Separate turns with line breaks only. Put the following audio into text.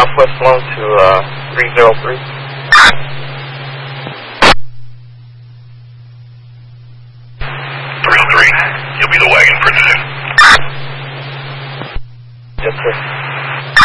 Southwest 1 to 303.
You'll be the wagon for today.
Yes, sir.